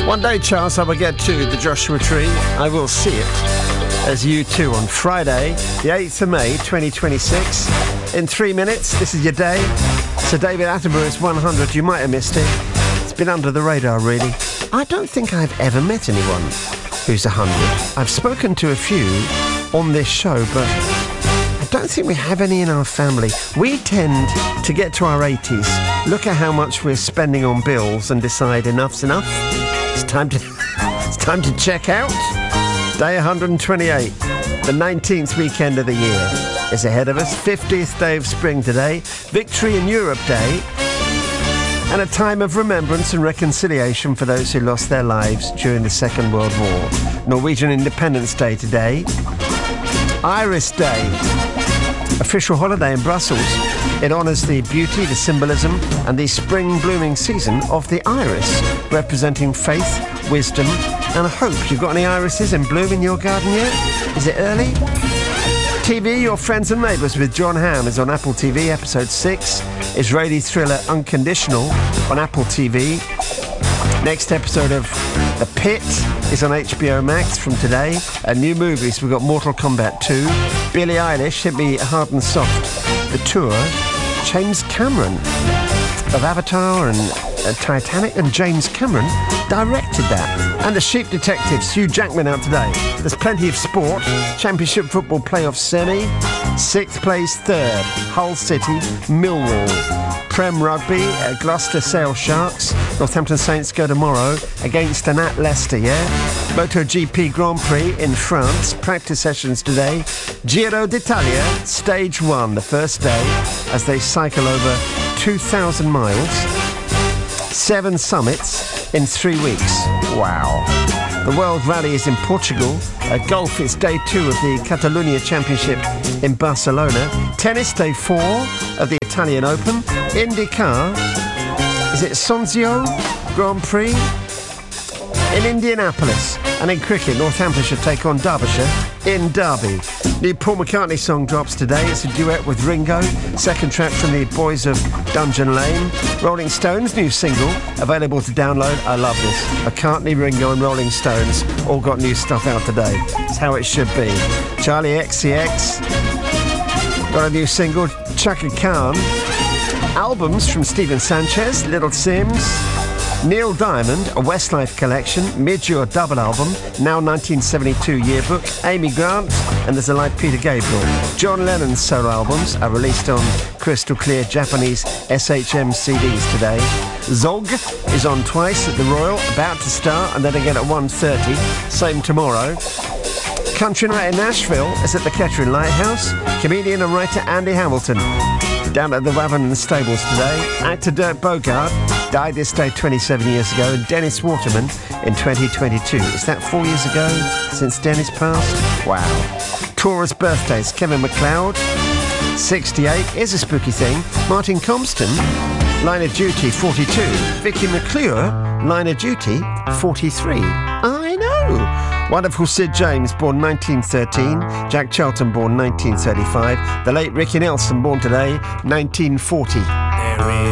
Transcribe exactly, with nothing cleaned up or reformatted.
One day, Charles, I will get to the Joshua Tree. I will see it as you too on Friday, the eighth of May, twenty twenty-six. In three minutes, this is your day. Sir David Attenborough's one hundred. You might have missed it. It's been under the radar, really. I don't think I've ever met anyone who's one hundred. I've spoken to a few on this show, but I don't think we have any in our family. We tend to get to our eighties, look at how much we're spending on bills and decide enough's enough. It's time to it's time to check out. Day one hundred twenty-eight, the nineteenth weekend of the year is ahead of us. fiftieth day of spring today, Victory in Europe Day, and a time of remembrance and reconciliation for those who lost their lives during the Second World War. Norwegian Independence Day today. Iris Day, official holiday in Brussels. It honours the beauty, the symbolism and the spring blooming season of the iris, representing faith, wisdom and hope. You've got any irises in bloom in your garden yet? Is it early? T V, Your Friends and Neighbours with John Hamm is on Apple T V. Episode six. Israeli thriller Unconditional on Apple T V. Next episode of The Pit is on H B O Max from today. And new movies, we've got Mortal Kombat two, Billie Eilish, Hit Me Hard and Soft, The Tour, James Cameron of Avatar and uh, Titanic, and James Cameron directed that. And The Sheep Detectives, Hugh Jackman out today. There's plenty of sport. Championship football playoff semi. Sixth place third, Hull City, Millwall. Prem Rugby, uh, Gloucester Sale Sharks. Northampton Saints go tomorrow against an at Leicester, yeah? MotoGP Grand Prix in France, practice sessions today. Giro d'Italia, stage one, the first day, as they cycle over two thousand miles. Seven summits in three weeks. Wow. The World Rally is in Portugal. Uh, golf is day two of the Catalunya Championship in Barcelona. Tennis, day four of the Italian Open. IndyCar, is it Sonzio Grand Prix in Indianapolis. And in cricket, Northamptonshire take on Derbyshire in Derby. New Paul McCartney song drops today. It's a duet with Ringo. Second track from the Boys of Dungeon Lane. Rolling Stones' new single, available to download. I love this. McCartney, Ringo and Rolling Stones all got new stuff out today. It's how it should be. Charlie X C X got a new single, Chaka Khan. Albums from Stephen Sanchez, Little Sims, Neil Diamond, a Westlife collection, mid-year double album, now nineteen seventy-two yearbook, Amy Grant, and there's a live Peter Gabriel. John Lennon's solo albums are released on crystal clear Japanese S H M C Ds today. Zog is on twice at the Royal, about to start, and then again at one thirty, same tomorrow. Country Night in Nashville is at the Kettering Lighthouse. Comedian and writer Andy Hamilton down at the Waverton Stables today. Actor Dirk Bogarde died this day twenty-seven years ago, and Dennis Waterman in twenty twenty-two. Is that four years ago since Dennis passed? Wow. Taurus birthdays, Kevin MacLeod, sixty-eight, is a spooky thing. Martin Compston, Line of Duty, forty-two. Vicky McClure, Line of Duty, forty-three. I know. Wonderful Sid James, born nineteen thirteen. Jack Charlton, born nineteen thirty-five. The late Ricky Nelson, born today, nineteen forty.